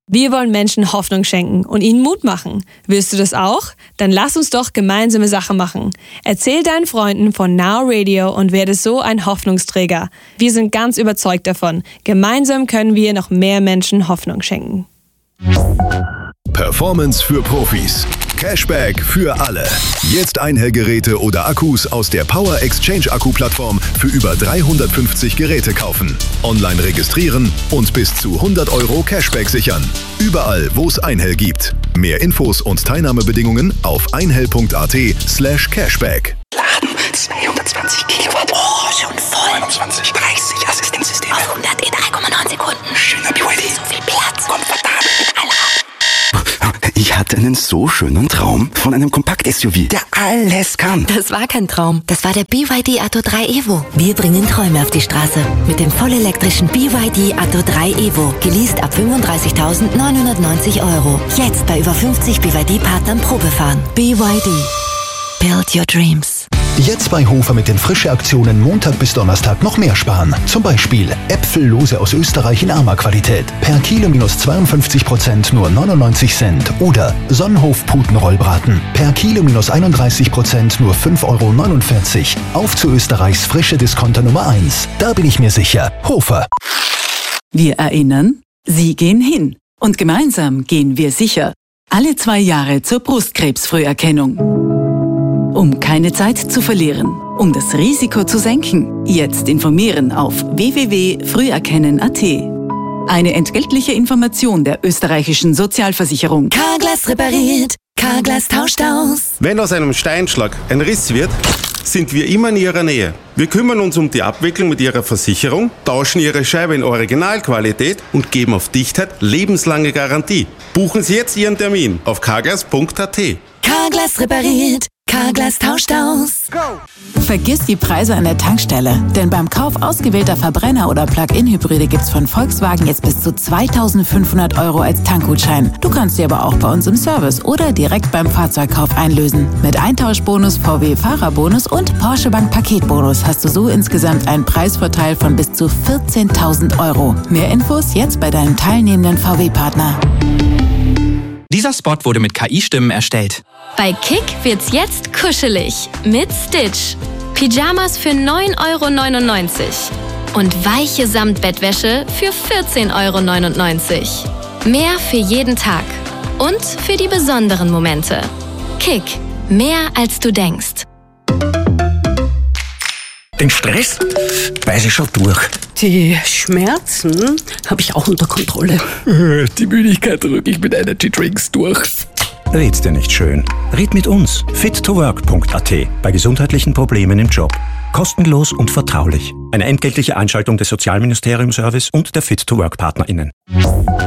Wir wollen Menschen Hoffnung schenken und ihnen Mut machen. Willst du das auch? Dann lass uns doch gemeinsame Sache machen. Erzähl deinen Freunden von Now Radio und werde so ein Hoffnungsträger. Wir sind ganz überzeugt davon. Gemeinsam können wir noch mehr Menschen Hoffnung schenken. Performance für Profis. Cashback für alle. Jetzt Einhellgeräte oder Akkus aus der Power Exchange Akku-Plattform für über 350 Geräte kaufen. Online registrieren und bis zu 100 € Cashback sichern. Überall, wo es Einhell gibt. Mehr Infos und Teilnahmebedingungen auf einhell.at/Cashback. Laden 220 Kilowatt. Oh, schon voll. 29, 30 Assistenzsysteme. Auf 100 in 3,9 Sekunden. Schöner BYD. So viel Platz. Komfortabel mit aller. Ich hatte einen so schönen Traum von einem Kompakt-SUV, der alles kann. Das war kein Traum. Das war der BYD Atto 3 Evo. Wir bringen Träume auf die Straße. Mit dem vollelektrischen BYD Atto 3 Evo. Geleast ab 35.990 €. Jetzt bei über 50 BYD-Partnern Probefahren. BYD. Build your dreams. Jetzt bei Hofer mit den Frische-Aktionen Montag bis Donnerstag noch mehr sparen. Zum Beispiel Äpfellose aus Österreich in Arma-Qualität. Per Kilo minus 52% nur 99 Cent. Oder Sonnenhof-Putenrollbraten. Per Kilo minus 31% nur 5,49 €. Auf zu Österreichs frische Discounter Nummer 1. Da bin ich mir sicher. Hofer. Wir erinnern, Sie gehen hin. Und gemeinsam gehen wir sicher. Alle 2 Jahre zur Brustkrebsfrüherkennung. Um keine Zeit zu verlieren, um das Risiko zu senken, jetzt informieren auf www.früherkennen.at. Eine entgeltliche Information der österreichischen Sozialversicherung. Carglass repariert, Carglass tauscht aus. Wenn aus einem Steinschlag ein Riss wird, sind wir immer in Ihrer Nähe. Wir kümmern uns um die Abwicklung mit Ihrer Versicherung, tauschen Ihre Scheibe in Originalqualität und geben auf Dichtheit lebenslange Garantie. Buchen Sie jetzt Ihren Termin auf carglass.at. Carglass repariert, Carglass tauscht aus. Vergiss die Preise an der Tankstelle, denn beim Kauf ausgewählter Verbrenner- oder Plug-in-Hybride gibt's von Volkswagen jetzt bis zu 2.500 € als Tankgutschein. Du kannst sie aber auch bei uns im Service oder direkt beim Fahrzeugkauf einlösen. Mit Eintauschbonus, VW-Fahrerbonus und Porsche Bank Paketbonus hast du so insgesamt einen Preisvorteil von bis zu 14.000 €. Mehr Infos jetzt bei deinem teilnehmenden VW-Partner. Dieser Spot wurde mit KI-Stimmen erstellt. Bei Kick wird's jetzt kuschelig mit Stitch. Pyjamas für 9,99 € und weiche Samtbettwäsche für 14,99 €. Mehr für jeden Tag und für die besonderen Momente. Kick, mehr als du denkst. Den Stress beiß ich schon durch. Die Schmerzen habe ich auch unter Kontrolle. Die Müdigkeit drücke ich mit Energy Drinks durch. Red's dir nicht schön. Red mit uns. fit2work.at bei gesundheitlichen Problemen im Job. Kostenlos und vertraulich. Eine entgeltliche Einschaltung des Sozialministeriums-Service und der Fit2Work-PartnerInnen.